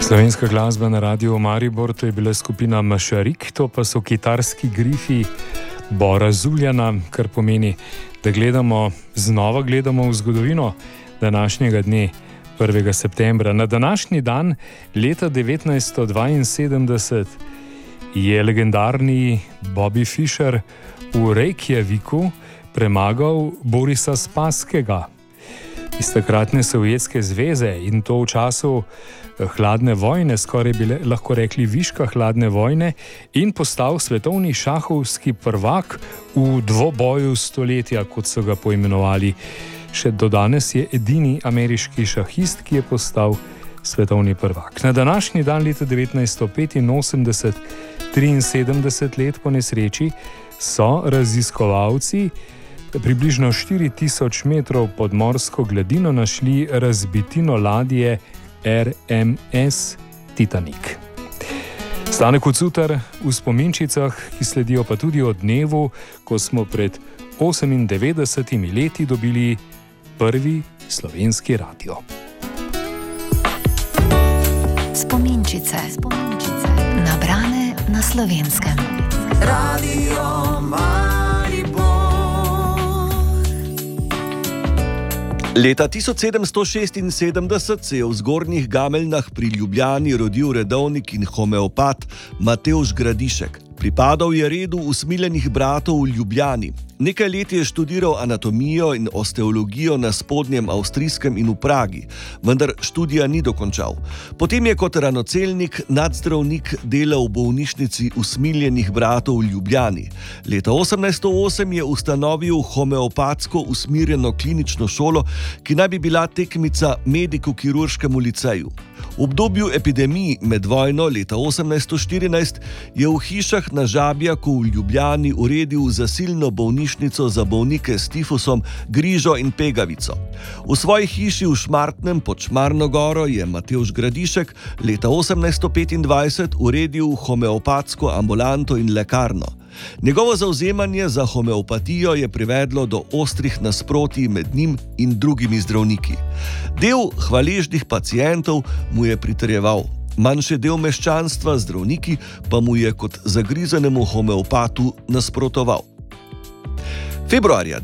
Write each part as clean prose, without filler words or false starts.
Slovenska glasba na Radiu Maribor, to je bila skupina Mašarik, to pa so kitarski grifi Bora Zuljana, kar pomeni, da znova gledamo v zgodovino današnjega dne, 1. septembra. Na današnji dan, leta 1972, je legendarni Bobby Fischer v Reykjaviku premagal Borisa Spasskega iz takratne Sovjetske zveze, in to v času hladne vojne, skoraj bi lahko rekli viška hladne vojne, in postal svetovni šahovski prvak v dvoboju stoletja, kot so ga poimenovali. Še do danes je edini ameriški šahist, ki je postal svetovni prvak. Na današnji dan leta 1985, 73 let po nesreči, so raziskovalci približno 4000 metrov pod morsko gladino našli razbitino ladje RMS Titanic. Stane Kucutar v spominčicah, ki sledijo pa tudi o dnevu, ko smo pred 98 leti dobili prvi slovenski radio. Spominčice. Nabrane na Slovenskem. Radio Maribor. Leta 1776 se je v Zgornjih Gameljnah pri Ljubljani rodil redovnik in homeopat Matevž Gradišek. Pripadal je redu usmiljenih bratov v Ljubljani. Nekaj let je študiral anatomijo in osteologijo na Spodnjem Avstrijskem in v Pragi, vendar študija ni dokončal. Potem je kot ranocelnik nadzdravnik delal v bolnišnici usmiljenih bratov v Ljubljani. Leta 1808 je ustanovil homeopatsko usmirjeno klinično šolo, ki naj bi bila tekmica mediko-kirurškemu liceju. V obdobju epidemij med vojno leta 1814 je v hišah na Žabjaku v Ljubljani uredil zasilno bolnišnico za bolnike s tifusom, grižo in pegavico. V svoji hiši v Šmartnem pod Šmarno goro je Matevž Gradišek leta 1825 uredil homeopatsko ambulanto in lekarno. Njegovo zavzemanje za homeopatijo je privedlo do ostrih nasprotij med njim in drugimi zdravniki. Del hvaležnih pacientov mu je pritrjeval, manjši del meščanstva, zdravniki, pa mu je kot zagrizanemu homeopatu nasprotoval. Februarja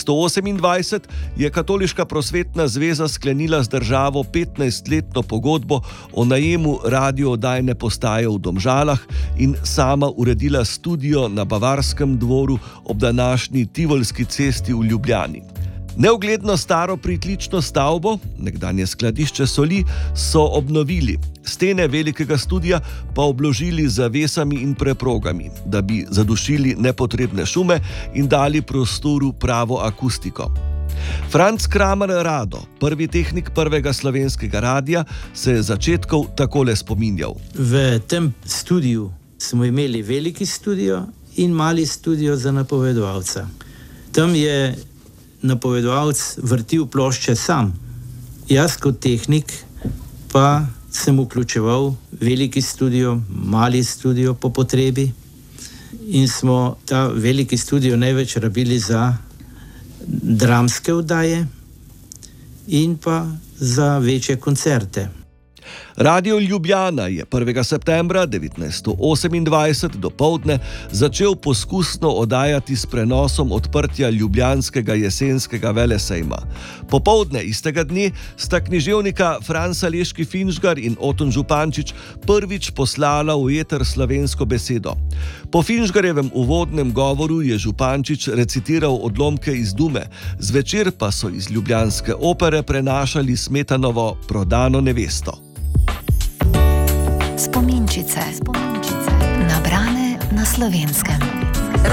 1928 je Katoliška prosvetna zveza sklenila z državo 15-letno pogodbo o najemu radiooddajne postaje v Domžalah in sama uredila studio na Bavarskem dvoru ob današnji Tivolski cesti v Ljubljani. Neugledno staro pritlično stavbo, nekdanje skladišče soli, so obnovili, stene velikega studia pa obložili z zavesami in preprogami, da bi zadušili nepotrebne šume in dali prostoru pravo akustiko. Franc Kramer Rado, prvi tehnik prvega slovenskega radia, se je začetkov takole spominjal. V tem studiu smo imeli veliki studio in mali studio za napovedovalca. Tam je napovedovalec vrtil plošče sam. Jaz kot tehnik pa sem vključeval veliki studio, mali studio po potrebi in smo ta veliki studio največ rabili za dramske oddaje in pa za večje koncerte. Radio Ljubljana je 1. septembra 1928 dopoldne začel poskusno oddajati s prenosom odprtja ljubljanskega jesenskega velesejma. Popoldne istega dne sta književnika Franc Aleški Finžgar in Oton Župančič prvič poslala v eter slovensko besedo. Po Finžgarjevem uvodnem govoru je Župančič recitiral odlomke iz Dume, zvečer pa so iz ljubljanske opere prenašali Smetanovo Prodano nevesto. Spominčice. Nabrane na Slovenskem.